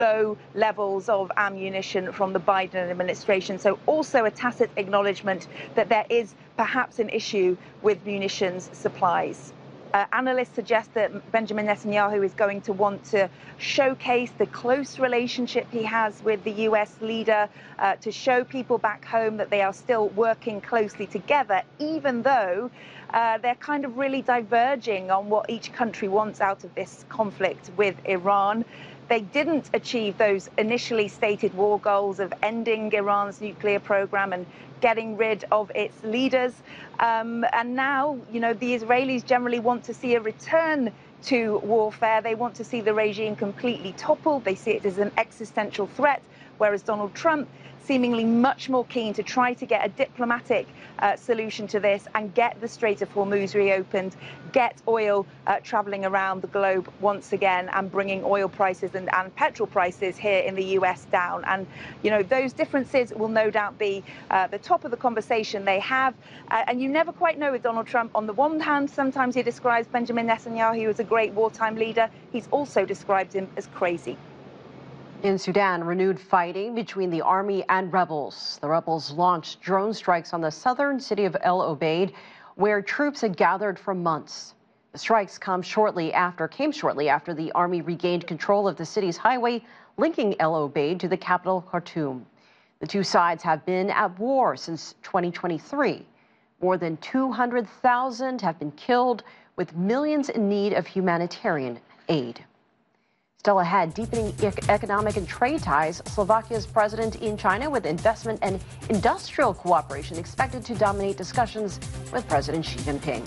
low levels of ammunition from the Biden administration. So also a tacit acknowledgement that there is perhaps an issue with munitions supplies. Analysts suggest that Benjamin Netanyahu is going to want to showcase the close relationship he has with the U.S. leader, to show people back home that they are still working closely together, even though they're kind of really diverging on what each country wants out of this conflict with Iran. They didn't achieve those initially stated war goals of ending Iran's nuclear program and getting rid of its leaders. And now, you know, the Israelis generally want to see a return to warfare. They want to see the regime completely toppled. They see it as an existential threat, whereas Donald Trump seemingly much more keen to try to get a diplomatic solution to this and get the Strait of Hormuz reopened, get oil traveling around the globe once again, and bringing oil prices and petrol prices here in the US down. And, you know, those differences will no doubt be the top of the conversation they have. And you never quite know with Donald Trump. On the one hand, sometimes he describes Benjamin Netanyahu as a great wartime leader. He's also described him as crazy. In Sudan, renewed fighting between the army and rebels. The rebels launched drone strikes on the southern city of El Obeid, where troops had gathered for months. The strikes came shortly after the army regained control of the city's highway linking El Obeid to the capital, Khartoum. The two sides have been at war since 2023. More than 200,000 have been killed, with millions in need of humanitarian aid. Still ahead, deepening economic and trade ties. Slovakia's president in China with investment and industrial cooperation expected to dominate discussions with President Xi Jinping.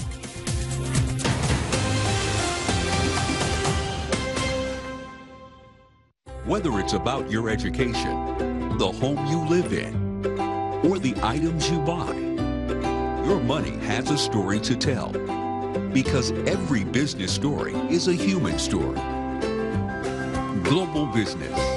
Whether it's about your education, the home you live in, or the items you buy, your money has a story to tell. Because every business story is a human story. Global Business.